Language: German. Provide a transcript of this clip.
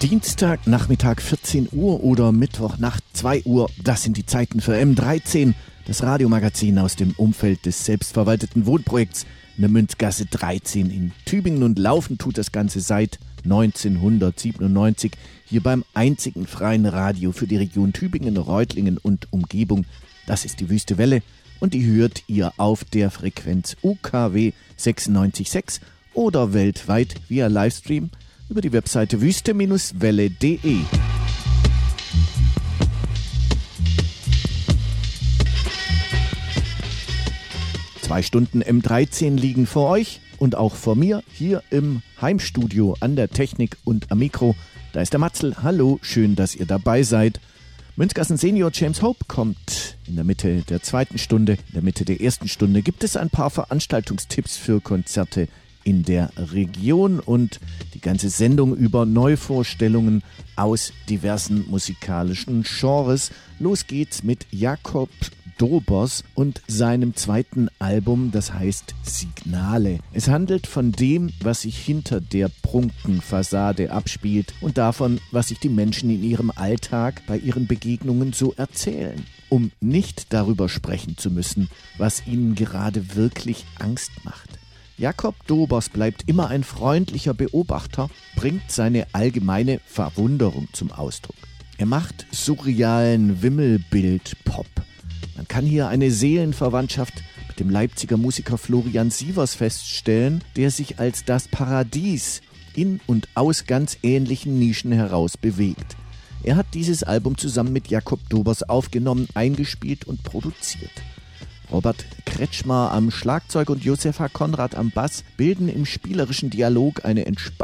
Dienstag Nachmittag 14 Uhr oder Mittwochnacht 2 Uhr, das sind die Zeiten für M13, das Radiomagazin aus dem Umfeld des selbstverwalteten Wohnprojekts in der Münzgasse 13 in Tübingen, und laufen tut das Ganze seit 1997 hier beim einzigen freien Radio für die Region Tübingen, Reutlingen und Umgebung. Das ist die Wüste Welle, und die hört ihr auf der Frequenz UKW 96.6 oder weltweit via Livestream über die Webseite wüste-welle.de. Zwei Stunden M13 liegen vor euch und auch vor mir hier im Heimstudio an der Technik und am Mikro. Da ist der Matzel. Hallo, schön, dass ihr dabei seid. Münzgassen Senior James Hope kommt in der Mitte der zweiten Stunde. In der Mitte der ersten Stunde gibt es ein paar Veranstaltungstipps für Konzerte in der Region und die ganze Sendung über Neuvorstellungen aus diversen musikalischen Genres. Los geht's mit Jakob Dobers und seinem zweiten Album, das heißt Signale. Es handelt von dem, was sich hinter der prunken Fassade abspielt und davon, was sich die Menschen in ihrem Alltag bei ihren Begegnungen so erzählen, um nicht darüber sprechen zu müssen, was ihnen gerade wirklich Angst macht. Jakob Dobers bleibt immer ein freundlicher Beobachter, bringt seine allgemeine Verwunderung zum Ausdruck. Er macht surrealen Wimmelbild-Pop. Man kann hier eine Seelenverwandtschaft mit dem Leipziger Musiker Florian Sievers feststellen, der sich als das Paradies in und aus ganz ähnlichen Nischen heraus bewegt. Er hat dieses Album zusammen mit Jakob Dobers aufgenommen, eingespielt und produziert. Robert Kretschmer am Schlagzeug und Josefa Konrad am Bass bilden im spielerischen Dialog eine entspannte